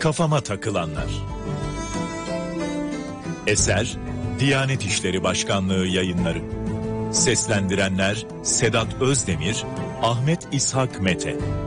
Kafama takılanlar. Eser Diyanet İşleri Başkanlığı Yayınları. Seslendirenler Sedat Özdemir, Ahmet İshak Mete.